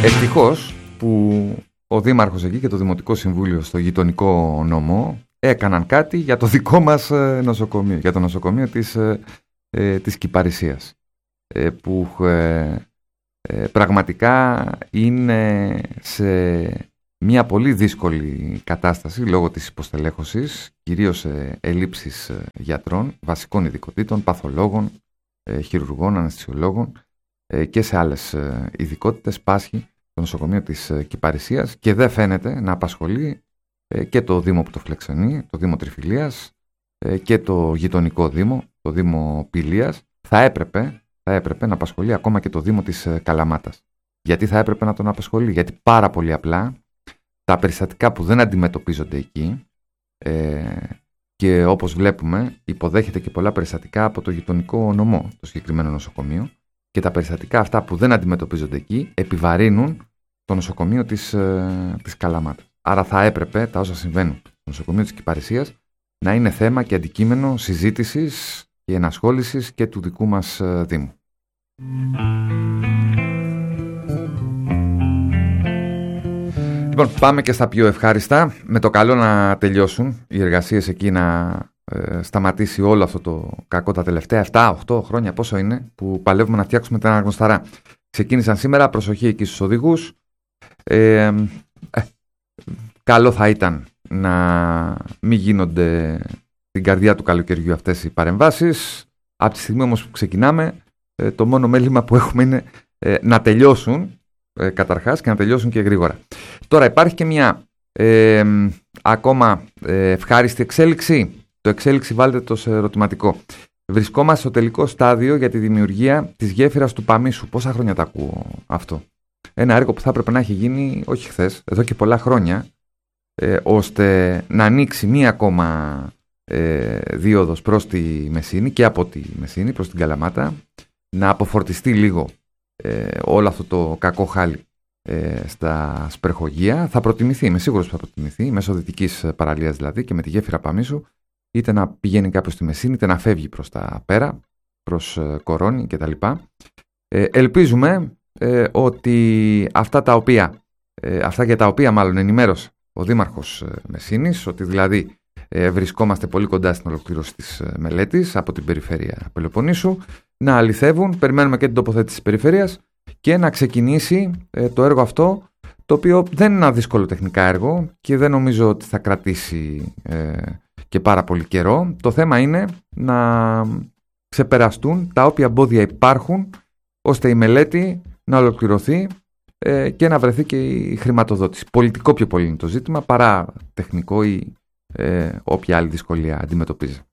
Ευτυχώς που ο Δήμαρχος εκεί και το Δημοτικό Συμβούλιο στο γειτονικό νομό έκαναν κάτι για το δικό μας νοσοκομείο, για το νοσοκομείο της Κυπαρισίας, που πραγματικά είναι σε μια πολύ δύσκολη κατάσταση λόγω της υποστελέχωσης, κυρίως ελλείψης γιατρών, βασικών ειδικοτήτων, παθολόγων, χειρουργών, αναισθησιολόγων και σε άλλες ειδικότητες πάσχει το νοσοκομείο της Κυπαρισίας και δεν φαίνεται να απασχολεί και το Δήμο που το φιλοξενεί, το Δήμο Τριφυλίας και το γειτονικό Δήμο, το Δήμο Πηλίας. Θα έπρεπε να απασχολεί ακόμα και το Δήμο της Καλαμάτας. Γιατί θα έπρεπε να τον απασχολεί? Γιατί πάρα πολύ απλά τα περιστατικά που δεν αντιμετωπίζονται εκεί και όπως βλέπουμε υποδέχεται και πολλά περιστατικά από το γειτονικό νομό, το συγκεκριμένο νοσοκομείο, και τα περιστατικά αυτά που δεν αντιμετωπίζονται εκεί επιβαρύνουν το νοσοκομείο της Καλαμάτας. Άρα θα έπρεπε τα όσα συμβαίνουν στο νοσοκομείο της Κυπαρισίας να είναι θέμα και αντικείμενο συζήτησης και ενασχόλησης και του δικού μας Δήμου. Λοιπόν, πάμε και στα πιο ευχάριστα. Με το καλό να τελειώσουν οι εργασίες εκεί, να σταματήσει όλο αυτό το κακό τα τελευταία 7-8 χρόνια, πόσο είναι, που παλεύουμε να φτιάξουμε την αναγνωσταρά. Ξεκίνησαν σήμερα, προσοχή εκεί στους οδηγούς. Καλό θα ήταν να μην γίνονται στην καρδιά του καλοκαιριού αυτές οι παρεμβάσεις. Από τη στιγμή όμως που ξεκινάμε, το μόνο μέλημα που έχουμε είναι να τελειώσουν καταρχάς και να τελειώσουν και γρήγορα. Τώρα υπάρχει και μια ακόμα ευχάριστη εξέλιξη. Το εξέλιξη βάλτε το σε ερωτηματικό. Βρισκόμαστε στο τελικό στάδιο για τη δημιουργία της γέφυρας του Παμίσου. Πόσα χρόνια τα ακούω αυτό? Ένα έργο που θα έπρεπε να έχει γίνει, όχι χθες, εδώ και πολλά χρόνια, ώστε να ανοίξει μία ακόμα δίωδος προς τη Μεσίνη και από τη Μεσίνη προς την Καλαμάτα, να αποφορτιστεί λίγο όλο αυτό το κακό χάλι στα σπερχογεία. Θα προτιμηθεί, είμαι σίγουρος που θα προτιμηθεί, μέσω δυτικής παραλίας δηλαδή, και με τη γέφυρα Παμίσου, είτε να πηγαίνει κάποιος στη Μεσίνη, είτε να φεύγει προς τα πέρα, προς Κορώνη κτλ. Ελπίζουμε ότι αυτά για τα οποία μάλλον ενημέρωσε ο Δήμαρχος Μεσίνης, ότι δηλαδή βρισκόμαστε πολύ κοντά στην ολοκλήρωση της μελέτης από την περιφέρεια Πελοποννήσου, να αληθεύουν. Περιμένουμε και την τοποθέτηση της περιφέρειας και να ξεκινήσει το έργο αυτό, το οποίο δεν είναι ένα δύσκολο τεχνικά έργο και δεν νομίζω ότι θα κρατήσει και πάρα πολύ καιρό. Το θέμα είναι να ξεπεραστούν τα όποια εμπόδια υπάρχουν, ώστε η μελέτη να ολοκληρωθεί και να βρεθεί και η χρηματοδότηση. Πολιτικό πιο πολύ είναι το ζήτημα παρά τεχνικό ή όποια άλλη δυσκολία αντιμετωπίζει.